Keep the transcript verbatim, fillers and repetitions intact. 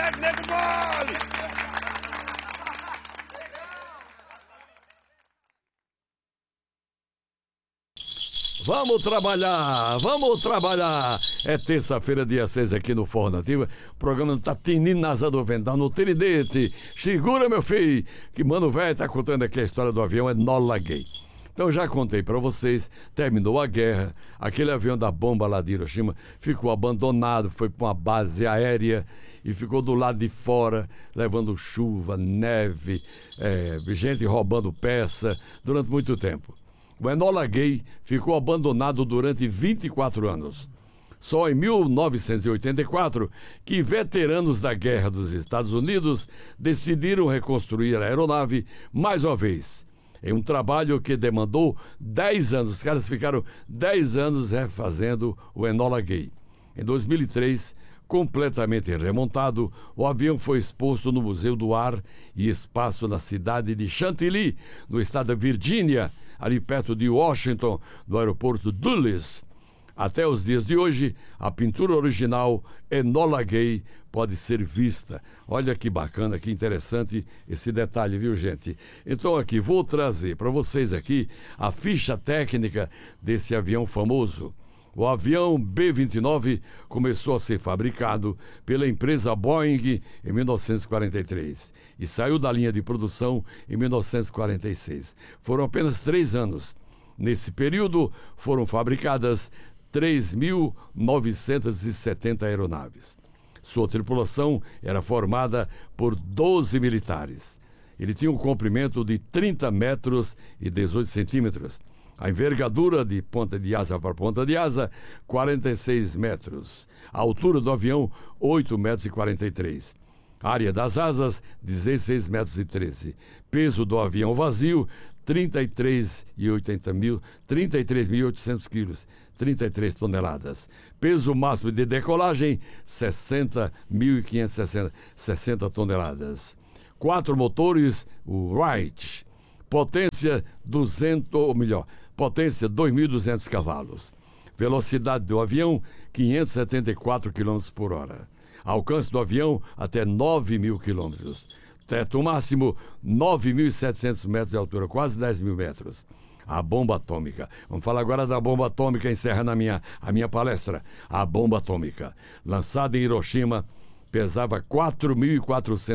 moleque, nego mole! Vamos trabalhar, vamos trabalhar. É terça-feira, dia seis aqui no Forró Nativa. O programa tá tinindo nas do vento, no tridente. Segura, meu filho, que mano velho tá contando aqui a história do avião Enola Gay. Então já contei pra vocês, terminou a guerra, aquele avião da bomba lá de Hiroshima ficou abandonado, foi pra uma base aérea e ficou do lado de fora, levando chuva, neve, é, gente roubando peça durante muito tempo. O Enola Gay ficou abandonado durante vinte e quatro anos. Só em mil novecentos e oitenta e quatro que veteranos da Guerra dos Estados Unidos decidiram reconstruir a aeronave mais uma vez. Em um trabalho que demandou dez anos. Os caras ficaram dez anos refazendo o Enola Gay. Em dois mil e três, completamente remontado, o avião foi exposto no Museu do Ar e Espaço na cidade de Chantilly, no estado da Virgínia, ali perto de Washington, do aeroporto Dulles. Até os dias de hoje, a pintura original Enola Gay pode ser vista. Olha que bacana, que interessante esse detalhe, viu, gente? Então aqui, vou trazer para vocês aqui a ficha técnica desse avião famoso. O avião B vinte e nove começou a ser fabricado pela empresa Boeing em mil novecentos e quarenta e três e saiu da linha de produção em mil novecentos e quarenta e seis. Foram apenas três anos. Nesse período, foram fabricadas três mil novecentas e setenta aeronaves. Sua tripulação era formada por doze militares. Ele tinha um comprimento de trinta metros e dezoito centímetros. A envergadura de ponta de asa para ponta de asa, quarenta e seis metros. A altura do avião, oito metros e quarenta e três. A área das asas, dezesseis metros e treze. Peso do avião vazio, trinta e três mil e oitocentos quilos, trinta e três toneladas. Peso máximo de decolagem, sessenta mil quinhentos e sessenta toneladas. Quatro motores, o Wright. Potência duzentos, ou melhor, potência dois mil e duzentos cavalos. Velocidade do avião, quinhentos e setenta e quatro quilômetros por hora. Alcance do avião, até nove mil quilômetros. Teto máximo, nove mil e setecentos metros de altura, quase dez mil metros. A bomba atômica. Vamos falar agora da bomba atômica, encerrando a minha, a minha palestra. A bomba atômica, lançada em Hiroshima, pesava quatro mil e quatrocentos